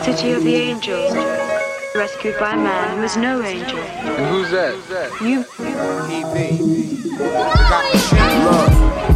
City of the Angels, rescued by a man who is no angel. And who's that? You. EV. Got machine. Look.